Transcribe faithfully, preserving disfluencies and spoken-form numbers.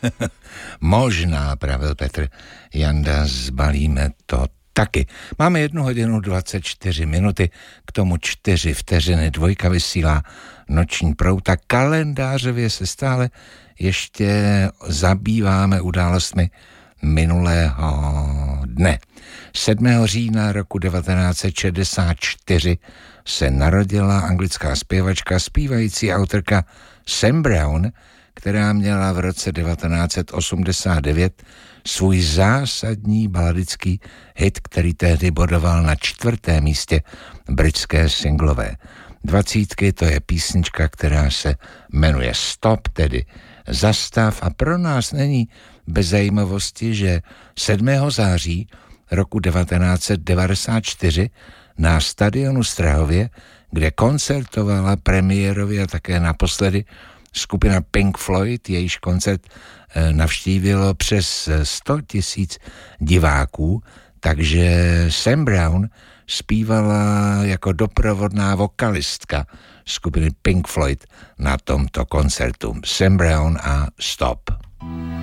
Možná, pravil Petr Janda, zbalíme to taky. Máme jednu hodinu dvacet čtyři minuty, k tomu čtyři vteřiny. Dvojka vysílá Noční proud a kalendářově se stále ještě zabýváme událostmi minulého dne. sedmého října roku devatenáct set šedesát čtyři se narodila anglická zpěvačka, zpívající autorka Sam Brown, která měla v roce devatenáct set osmdesát devět svůj zásadní baladický hit, který tehdy bodoval na čtvrtém místě britské singlové dvacítky. To je písnička, která se jmenuje Stop, tedy Zastav, a pro nás není bez zajímavosti, že sedmého září roku devatenáct set devadesát čtyři na stadionu Strahově, kde koncertovala premiérově a také naposledy skupina Pink Floyd, jejíž koncert navštívilo přes sto tisíc diváků, takže Sam Brown zpívala jako doprovodná vokalistka skupiny Pink Floyd na tomto koncertu. Sam Brown a Stop.